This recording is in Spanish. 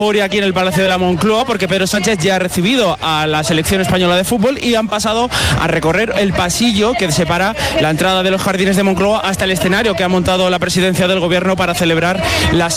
aquí en el Palacio de la Moncloa, porque Pedro Sánchez ya ha recibido a la selección española de fútbol y han pasado a recorrer el pasillo que separa la entrada de los jardines de Moncloa hasta el escenario que ha montado la presidencia del gobierno para celebrar las